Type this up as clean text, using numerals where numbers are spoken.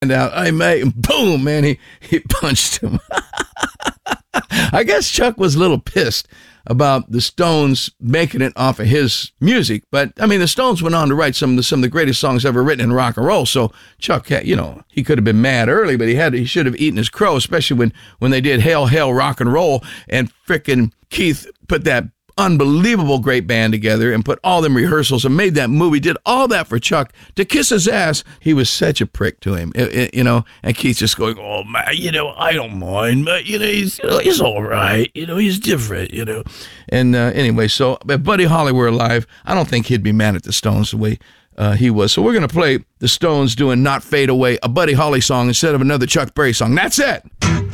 And out, hey, mate, and boom, man, he punched him. I guess Chuck was a little pissed about the Stones making it off of his music. But, I mean, the Stones went on to write some of the greatest songs ever written in rock and roll. So Chuck, he could have been mad early, but he should have eaten his crow, especially when they did Hail, Hail, Rock and Roll, and frickin' Keith put that unbelievable great band together and put all them rehearsals and made that movie, did all that for Chuck to kiss his ass. He was such a prick to him, and Keith's just going, oh man, I don't mind, but he's all right, he's different, and anyway, so if Buddy Holly were alive, I don't think he'd be mad at the Stones the way he was. So we're going to play the Stones doing Not Fade Away, a Buddy Holly song instead of another Chuck Berry song. That's it.